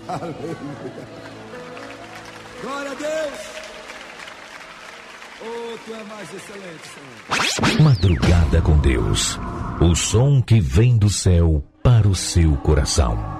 Aleluia. Glória a Deus. Oh, tu é mais excelente, Senhor. Madrugada com Deus. O som que vem do céu para o seu coração.